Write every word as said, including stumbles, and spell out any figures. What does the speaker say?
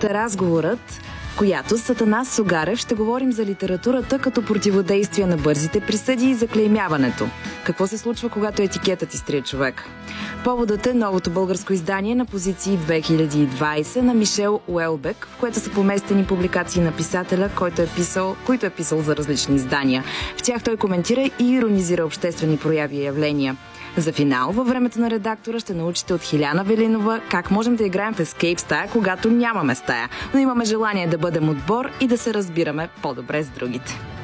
рубриката "Разговорът", в която с Атанас Сугарев ще говорим за литературата като противодействие на бързите присъди и заклеймяването. Какво се случва, когато етикетът изтрие човек? Поводът е новото българско издание на позиции две хиляди и двадесета на Мишел Уелбек, в което са поместени публикации на писателя, който е писал, който е писал за различни издания. В тях той коментира и иронизира обществени прояви и явления. За финал, във времето на редактора ще научите от Хиляна Велинова как можем да играем в ескейп стая, когато нямаме стая, но имаме желание да бъдем отбор и да се разбираме по-добре с другите.